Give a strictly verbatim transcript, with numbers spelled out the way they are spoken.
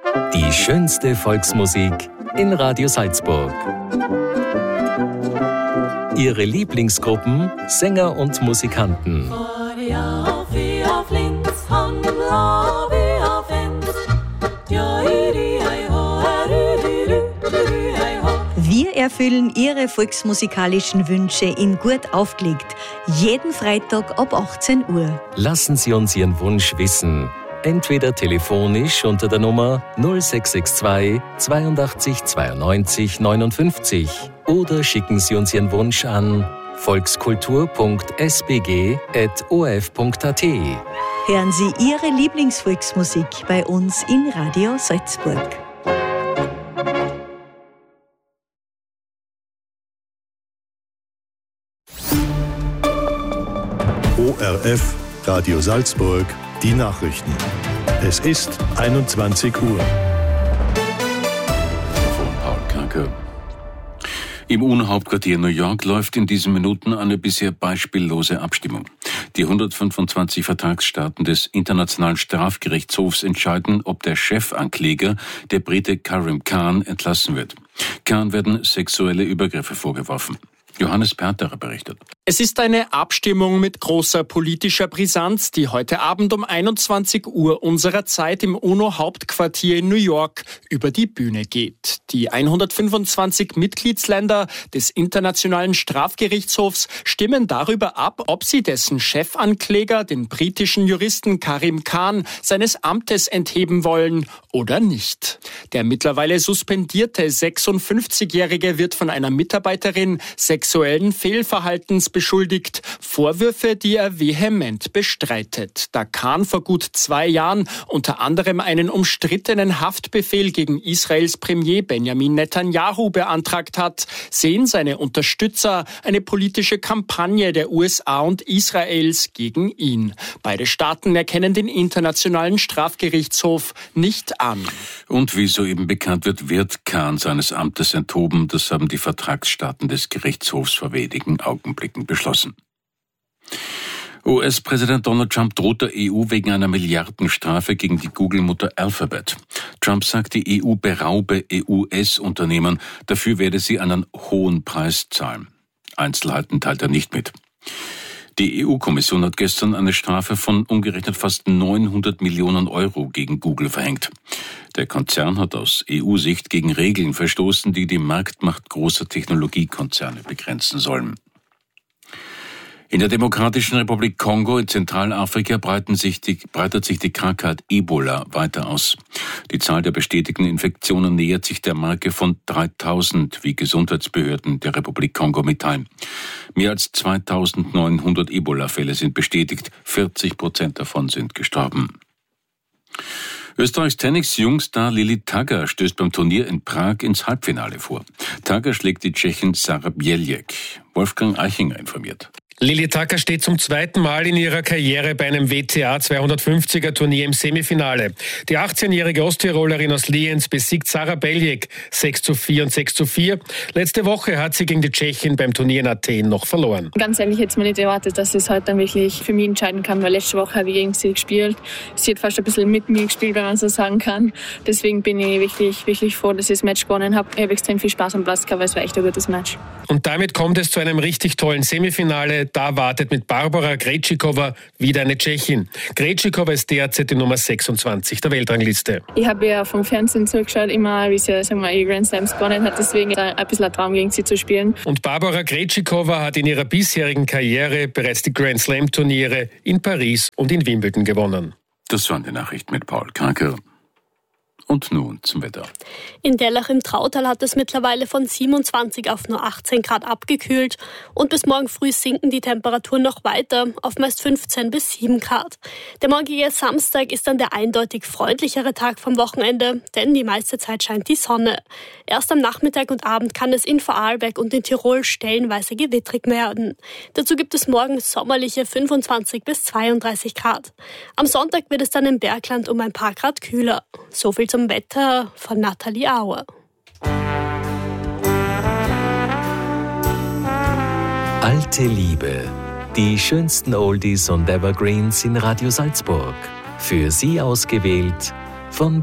Die schönste Volksmusik in Radio Salzburg. Ihre Lieblingsgruppen, Sänger und Musikanten. Wir erfüllen Ihre volksmusikalischen Wünsche in gut aufgelegt. Jeden Freitag ab achtzehn Uhr. Lassen Sie uns Ihren Wunsch wissen. Entweder telefonisch unter der Nummer null sechs sechs zwei zweiundachtzig zweiundneunzig neunundfünfzig oder schicken Sie uns Ihren Wunsch an volkskultur punkt s b g at o f punkt a t. Hören Sie Ihre Lieblingsvolksmusik bei uns in Radio Salzburg. O R F, Radio Salzburg, die Nachrichten. Es ist einundzwanzig Uhr. Von Paul Kranke. Im U N-Hauptquartier New York läuft in diesen Minuten eine bisher beispiellose Abstimmung. Die hundertfünfundzwanzig Vertragsstaaten des Internationalen Strafgerichtshofs entscheiden, ob der Chefankläger, der Brite Karim Khan, entlassen wird. Khan werden sexuelle Übergriffe vorgeworfen. Johannes Perterer berichtet. Es ist eine Abstimmung mit großer politischer Brisanz, die heute Abend um einundzwanzig Uhr unserer Zeit im U N O-Hauptquartier in New York über die Bühne geht. Die hundertfünfundzwanzig Mitgliedsländer des Internationalen Strafgerichtshofs stimmen darüber ab, ob sie dessen Chefankläger, den britischen Juristen Karim Khan, seines Amtes entheben wollen oder nicht. Der mittlerweile suspendierte sechsundfünfzigjährige wird von einer Mitarbeiterin sexuellen Fehlverhaltens beschuldigt, Vorwürfe, die er vehement bestreitet. Da Khan vor gut zwei Jahren unter anderem einen umstrittenen Haftbefehl gegen Israels Premier Benjamin Netanyahu beantragt hat, sehen seine Unterstützer eine politische Kampagne der U S A und Israels gegen ihn. Beide Staaten erkennen den Internationalen Strafgerichtshof nicht an. Und wie soeben bekannt wird, wird Khan seines Amtes enthoben. Das haben die Vertragsstaaten des Gerichtshofs vor wenigen Augenblicken beschlossen. U S-Präsident Donald Trump droht der E U wegen einer Milliardenstrafe gegen die Google-Mutter Alphabet. Trump sagt, die E U beraube E U S-Unternehmen, dafür werde sie einen hohen Preis zahlen. Einzelheiten teilt er nicht mit. Die E U-Kommission hat gestern eine Strafe von umgerechnet fast neunhundert Millionen Euro gegen Google verhängt. Der Konzern hat aus E U-Sicht gegen Regeln verstoßen, die die Marktmacht großer Technologiekonzerne begrenzen sollen. In der Demokratischen Republik Kongo in Zentralafrika breiten sich die, breitet sich die Krankheit Ebola weiter aus. Die Zahl der bestätigten Infektionen nähert sich der Marke von dreitausend, wie Gesundheitsbehörden der Republik Kongo mitteilen. Mehr als zweitausendneunhundert Ebola-Fälle sind bestätigt, vierzig Prozent davon sind gestorben. Österreichs Tennis-Jungstar Lili Tagger stößt beim Turnier in Prag ins Halbfinale vor. Tagger schlägt die Tschechin Sara Bieljek. Wolfgang Eichinger informiert. Lili Tagger steht zum zweiten Mal in ihrer Karriere bei einem W T A zweihundertfünfziger Turnier im Semifinale. Die achtzehnjährige Osttirolerin aus Lienz besiegt Sara Bieljek sechs zu vier und sechs zu vier. Letzte Woche hat sie gegen die Tschechin beim Turnier in Athen noch verloren. Ganz ehrlich, hätte ich mir nicht erwartet, dass es heute dann wirklich für mich entscheiden kann, weil letzte Woche habe ich gegen sie gespielt. Sie hat fast ein bisschen mit mir gespielt, wenn man so sagen kann. Deswegen bin ich wirklich, wirklich froh, dass ich das Match gewonnen habe. Ich habe extrem viel Spaß am Platz gehabt, weil es war echt ein gutes Match. Und damit kommt es zu einem richtig tollen Semifinale. Da wartet mit Barbara Krejcikova wieder eine Tschechin. Krejcikova ist derzeit die Nummer sechsundzwanzig der Weltrangliste. Ich habe ja vom Fernsehen zugeschaut, immer wie sie sagen wir, Grand Slams gewonnen hat. Deswegen ein bisschen ein Traum, gegen sie zu spielen. Und Barbara Krejcikova hat in ihrer bisherigen Karriere bereits die Grand Slam Turniere in Paris und in Wimbledon gewonnen. Das waren die Nachrichten mit Paul Kranke. Und nun zum Wetter. In Dellach im Trautal hat es mittlerweile von siebenundzwanzig auf nur achtzehn Grad abgekühlt und bis morgen früh sinken die Temperaturen noch weiter auf meist fünfzehn bis sieben Grad. Der morgige Samstag ist dann der eindeutig freundlichere Tag vom Wochenende, denn die meiste Zeit scheint die Sonne. Erst am Nachmittag und Abend kann es in Vorarlberg und in Tirol stellenweise gewittrig werden. Dazu gibt es morgen sommerliche fünfundzwanzig bis zweiunddreißig Grad. Am Sonntag wird es dann im Bergland um ein paar Grad kühler. So viel zum Wetter von Nathalie Auer. Alte Liebe. Die schönsten Oldies und Evergreens in Radio Salzburg. Für Sie ausgewählt von